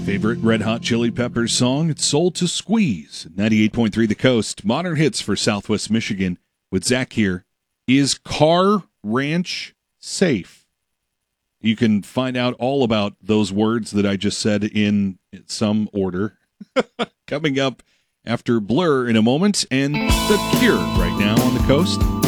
favorite Red Hot Chili Peppers song. It's Soul to Squeeze. 98.3 The Coast. Modern hits for Southwest Michigan. With Zach here. Is Car Ranch safe? You can find out all about those words that I just said in some order. Coming up after Blur in a moment and The Cure right now on the Coast.